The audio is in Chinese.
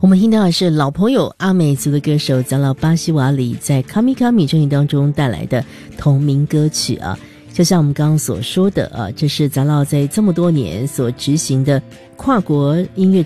我们听到的是老朋友阿美族的歌手长老巴西瓦里在卡米卡米专辑当中带来的同名歌曲啊。就像我们刚刚所说的啊，这是长老在这么多年所执行的跨国音乐